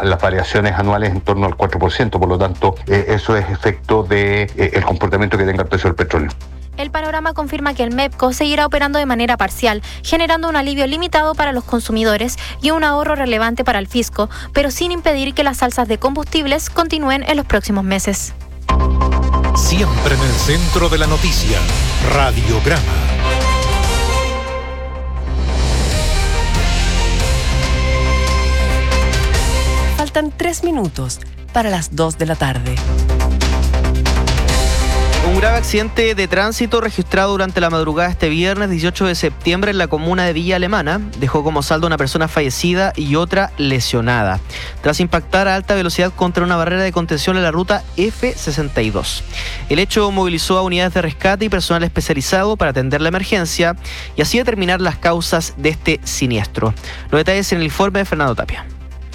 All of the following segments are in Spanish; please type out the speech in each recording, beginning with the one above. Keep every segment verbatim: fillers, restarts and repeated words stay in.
las variaciones anuales en torno al cuatro por ciento, por lo tanto, eh, eso es efecto de eh, el comportamiento que tenga el precio del petróleo. El panorama confirma que el MEPCO seguirá operando de manera parcial, generando un alivio limitado para los consumidores y un ahorro relevante para el fisco, pero sin impedir que las alzas de combustibles continúen en los próximos meses. Siempre en el centro de la noticia, Radiograma. Faltan tres minutos para las dos de la tarde. Un grave accidente de tránsito registrado durante la madrugada este viernes dieciocho de septiembre en la comuna de Villa Alemana dejó como saldo una persona fallecida y otra lesionada, tras impactar a alta velocidad contra una barrera de contención en la ruta F sesenta y dos. El hecho movilizó a unidades de rescate y personal especializado para atender la emergencia y así determinar las causas de este siniestro. Los detalles en el informe de Fernando Tapia.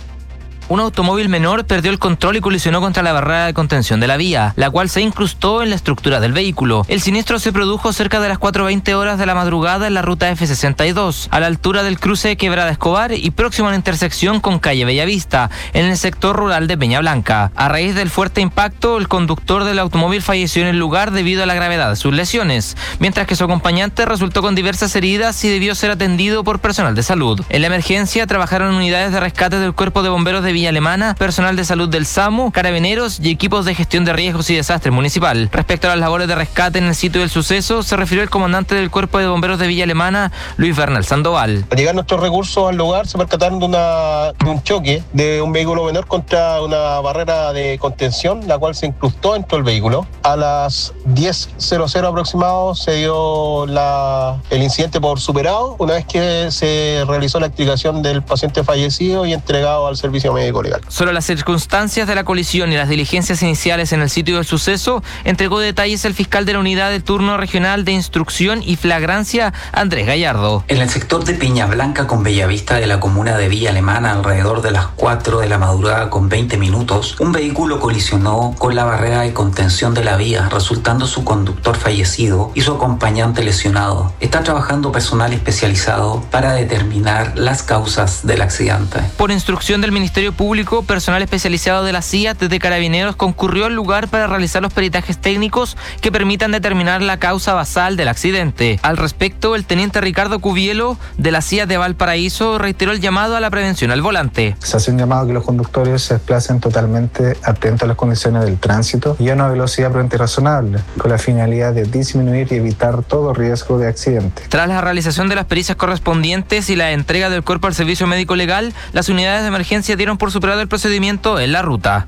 Un automóvil menor perdió el control y colisionó contra la barrera de contención de la vía, la cual se incrustó en la estructura del vehículo. El siniestro se produjo cerca de las cuatro veinte horas de la madrugada en la ruta F sesenta y dos, a la altura del cruce Quebrada Escobar y próximo a la intersección con calle Bellavista, en el sector rural de Peña Blanca. A raíz del fuerte impacto, el conductor del automóvil falleció en el lugar debido a la gravedad de sus lesiones, mientras que su acompañante resultó con diversas heridas y debió ser atendido por personal de salud. En la emergencia trabajaron unidades de rescate del Cuerpo de Bomberos de Villa Alemana, personal de salud del SAMU, carabineros y equipos de gestión de riesgos y desastres municipal. Respecto a las labores de rescate en el sitio del suceso, se refirió el comandante del Cuerpo de Bomberos de Villa Alemana, Luis Bernal Sandoval. Al llegar nuestros recursos al lugar, se percataron de, una, de un choque de un vehículo menor contra una barrera de contención, la cual se incrustó dentro del vehículo. A las diez cero cero aproximado se dio la, el incidente por superado, una vez que se realizó la explicación del paciente fallecido y entregado al servicio médico legal. Sobre las circunstancias de la colisión y las diligencias iniciales en el sitio del suceso, entregó detalles el fiscal de la Unidad de Turno Regional de Instrucción y Flagrancia, Andrés Gallardo. En el sector de Peña Blanca con Bellavista de la comuna de Villa Alemana, alrededor de las cuatro de la madrugada con veinte minutos, un vehículo colisionó con la barrera de contención de la vía, resultando su conductor fallecido y su acompañante lesionado. Está trabajando personal especializado para determinar las causas del accidente. Por instrucción del Ministerio Público, personal especializado de la C I A T de Carabineros concurrió al lugar para realizar los peritajes técnicos que permitan determinar la causa basal del accidente. Al respecto, el teniente Ricardo Cubielo de la C I A T de Valparaíso reiteró el llamado a la prevención al volante. Se hace un llamado a que los conductores se desplacen totalmente atentos a las condiciones del tránsito y a una velocidad prudente y razonable, con la finalidad de disminuir y evitar todo riesgo de accidente. Tras la realización de las pericias correspondientes y la entrega del cuerpo al servicio médico legal, las unidades de emergencia dieron por superado el procedimiento en la ruta.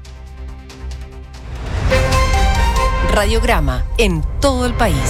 Radiograma en todo el país.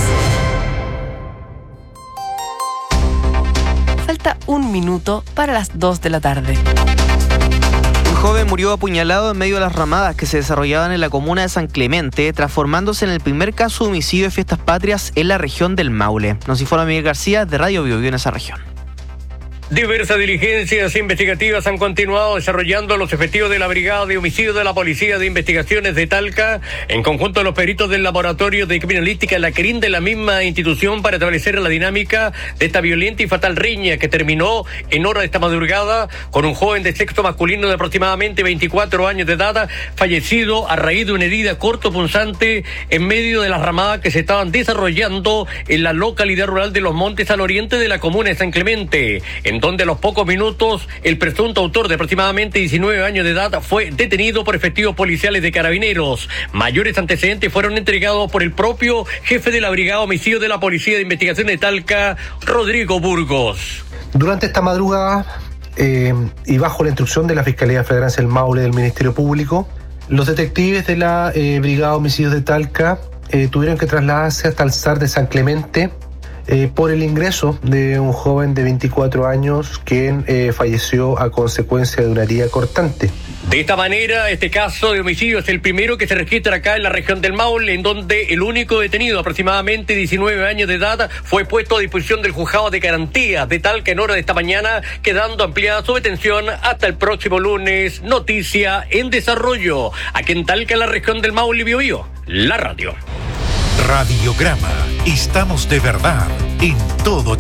Falta un minuto para las dos de la tarde. Un joven murió apuñalado en medio de las ramadas que se desarrollaban en la comuna de San Clemente, transformándose en el primer caso de homicidio de fiestas patrias en la región del Maule. Nos informa Miguel García de Radio Biobío en esa región. Diversas diligencias investigativas han continuado desarrollando los efectivos de la Brigada de Homicidios de la Policía de Investigaciones de Talca, en conjunto a los peritos del Laboratorio de Criminalística La CRIN de la misma institución, para establecer la dinámica de esta violenta y fatal riña que terminó en hora de esta madrugada con un joven de sexo masculino de aproximadamente veinticuatro años de edad, fallecido a raíz de una herida cortopunzante en medio de las ramadas que se estaban desarrollando en la localidad rural de Los Montes, al oriente de la comuna de San Clemente, en donde a los pocos minutos el presunto autor de aproximadamente diecinueve años de edad fue detenido por efectivos policiales de Carabineros. Mayores antecedentes fueron entregados por el propio jefe de la Brigada de Homicidios de la Policía de Investigación de Talca, Rodrigo Burgos. Durante esta madrugada eh, y bajo la instrucción de la Fiscalía de Flagrancia del Maule del Ministerio Público, los detectives de la eh, Brigada de Homicidios de Talca eh, tuvieron que trasladarse hasta el S A R de San Clemente Eh, por el ingreso de un joven de veinticuatro años quien eh, falleció a consecuencia de una herida cortante. De esta manera, este caso de homicidio es el primero que se registra acá en la región del Maule, en donde el único detenido, aproximadamente diecinueve años de edad, fue puesto a disposición del juzgado de garantía de Talca en hora de esta mañana, quedando ampliada su detención hasta el próximo lunes. Noticia en desarrollo. Aquí en Talca, en la región del Maule, Biobío, la radio. Radiograma. Estamos de verdad en todo